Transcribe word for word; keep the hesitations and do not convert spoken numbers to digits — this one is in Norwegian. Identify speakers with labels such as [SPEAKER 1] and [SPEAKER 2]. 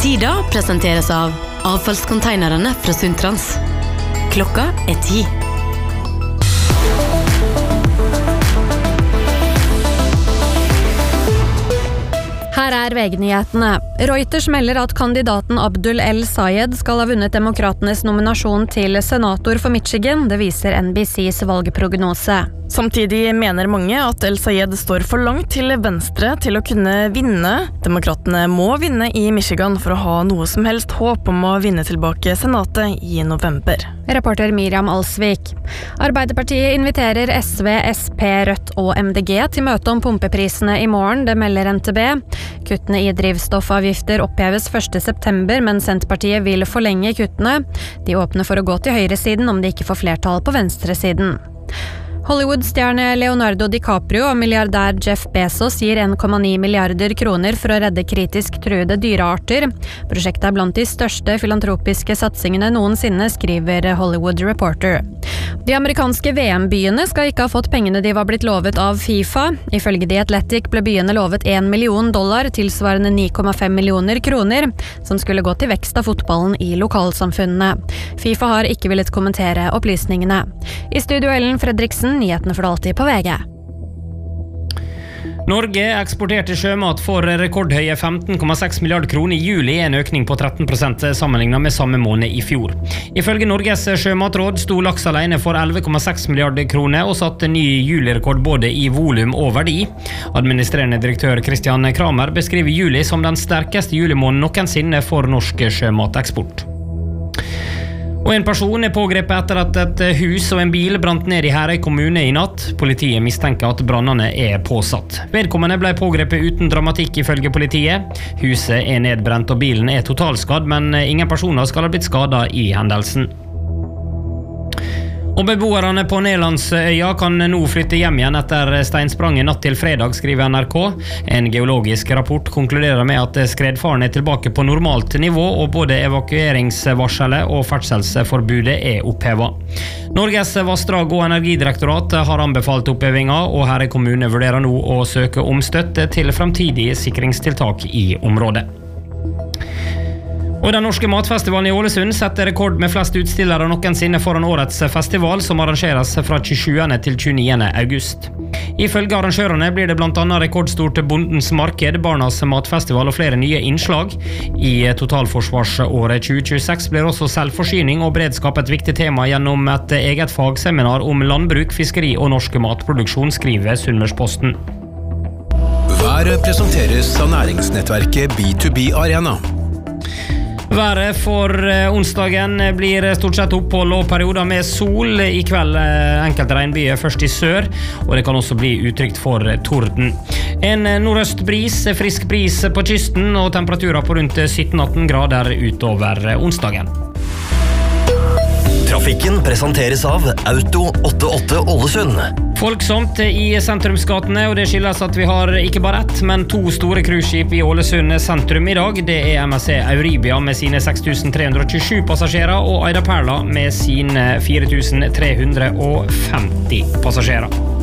[SPEAKER 1] Tida presenteres av avfallskonteinerne fra Sundtrans. Klokka er ti.
[SPEAKER 2] Her er V G-nyhetene. Reuters melder at kandidaten Abdul El Sayed skal ha vunnet demokratenes nominasjon til senator for Michigan, det viser N B C's valgprognose.
[SPEAKER 3] Samtidig mener mange at El Sayed står for langt til venstre til å kunne vinne. Demokratene må vinne i Michigan for å ha noe som helst håp om å vinne tilbake senatet i november.
[SPEAKER 2] Reporter Miriam Alsvik. Arbeiderpartiet inviterer S V, S P, Rødt og M D G til møte om pumpeprisene i morgen, det melder N T B. Kuttene i drivstoffavgifter oppheves første september, men Senterpartiet vil forlenge kuttene. De åpner for å gå til høyresiden om de ikke får flertall på venstresiden. Hollywood-stjerne Leonardo DiCaprio og milliardær Jeff Bezos gir en komma ni milliarder kroner for å redde kritisk truede dyrearter. Prosjektet er blant de største filantropiske satsingene noensinne, skriver Hollywood Reporter. De amerikanske V M-byene skal ikke ha fått pengene de var blitt lovet av FIFA. Ifølge The Athletic ble byene lovet en million dollar, tilsvarende ni komma fem millioner kroner, som skulle gå til vekst av fotballen i lokalsamfunnene. FIFA har ikke villet kommentere opplysningene. I studio Ellen Fredriksen, nyhetene for det alltid på V G.
[SPEAKER 4] Norge eksporterte sjømat for rekordhøye femten komma seks milliarder kroner i juli, en økning på tretten prosent sammenlignet med samme måned i fjor. Ifølge Norges sjømatråd sto laks alene for elleve komma seks milliarder kroner og satte ny julirekord både i volum og verdi. Administrerende direktør Christian Kramer beskriver juli som den sterkeste julimåneden noensinne for norsk sjømateksport. Og en person er pågrepet etter at et hus og en bil brant ned i Herøy kommune i natt. Politiet mistenker at brannene er påsatt. Vedkommende ble pågrepet uten dramatikk ifølge politiet. Huset er nedbrent og bilen er totalskadd, men ingen personer skal ha blitt skadet i hendelsen. Og beboerne på Nelandsøya kan nå flytte hjem igjen etter steinspranget natt til fredag, skriver N R K. En geologisk rapport konkluderer med at skredfaren er tilbake på normalt nivå, og både evakueringsvarselet og ferdselsforbudet er opphevet. Norges vassdrag- og energidirektorat har anbefalt opphevinga, og Herøy kommune vurderer nå å søke om støtte til fremtidige sikringstiltak i området. Og den norske matfestivalen i Ålesund setter rekord med flest utstillere noensinne foran årets festival, som arrangeres fra tjuesjuende til tjueniende august. Ifølge arrangørene blir det blant annet rekordstort Bondens marked, Barnas matfestival og flere nye innslag. I totalforsvarsåret tjue tjueseks blir også selvforsyning og beredskap et viktig tema gjennom et eget fagseminar om landbruk, fiskeri og norsk matproduksjon, skriver Sunnmørsposten.
[SPEAKER 5] Været presenteres av næringsnettverket B to B Arena.
[SPEAKER 4] Været for onsdagen blir stort sett opphold og perioder med sol. I kveld enkelte regnbyer først i sør, og det kan også bli utrygt for torden. En nordøstbris, frisk bris på kysten, og temperaturer på rundt sytten til atten grader utover onsdagen.
[SPEAKER 6] Trafikken presenteres av Auto åttiåtte Ålesund.
[SPEAKER 4] Folksomt i sentrumsgatene, og det skyldes at vi har ikke bare ett, men to store cruiseskip i Ålesund sentrum i dag. Det er M S C Euribia med sine seks tusen tre hundre tjuesju passasjerer, og Aida Perla med sine fire tusen tre hundre femti passasjerer.